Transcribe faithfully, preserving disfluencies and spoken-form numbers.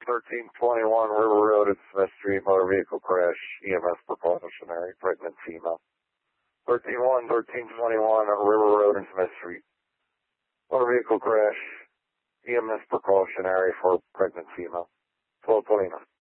thirteen twenty-one River Road at Smith Street, motor vehicle crash, E M S precautionary, pregnant female. thirteen one, thirteen twenty-one River Road and Smith Street. Motor vehicle crash, E M S precautionary for pregnant female. twelve twenty-nine.